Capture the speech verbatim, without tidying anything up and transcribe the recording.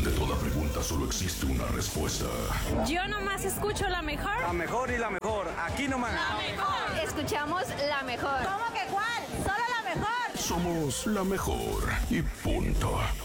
Ante toda pregunta solo existe una respuesta. Yo nomás escucho la mejor. La mejor y la mejor, aquí nomás. La mejor. Escuchamos la mejor. ¿Cómo que cuál? Solo la mejor. Somos la mejor y punto.